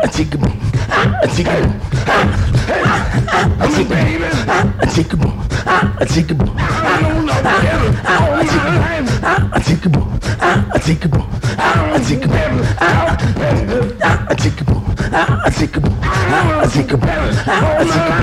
a tick boom, a tick boom, a tick boom, a tick boom, a tick boom, a tick boom, a tick boom, a tick boom, a tick boom, a tick boom, a tick boom, a tick boom, a tick boom.